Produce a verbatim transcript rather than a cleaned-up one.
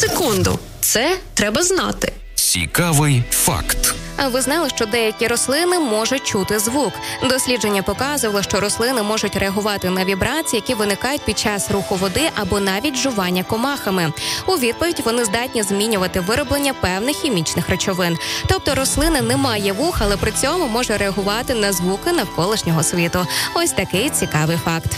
секунду. Це треба знати. Цікавий факт. А ви знали, що деякі рослини можуть чути звук? Дослідження показували, що рослини можуть реагувати на вібрації, які виникають під час руху води або навіть жування комахами. У відповідь вони здатні змінювати вироблення певних хімічних речовин. Тобто рослина не має вух, але при цьому може реагувати на звуки навколишнього світу. Ось такий цікавий факт.